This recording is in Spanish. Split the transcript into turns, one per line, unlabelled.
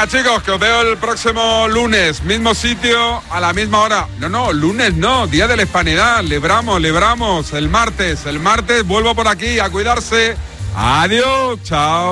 Venga, chicos, que os veo el próximo lunes, mismo sitio, a la misma hora. No, lunes no, Día de la Hispanidad, lebramos, el martes vuelvo por aquí a cuidarse. Adiós, chao.